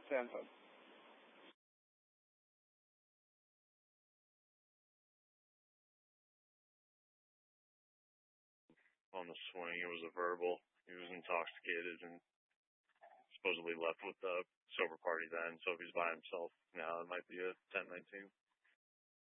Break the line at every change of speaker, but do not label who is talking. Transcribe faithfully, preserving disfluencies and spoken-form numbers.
Sanford.
On the swing, it was a verbal. He was intoxicated and supposedly left with the sober party then. So if he's by himself now, it might be a ten nineteen.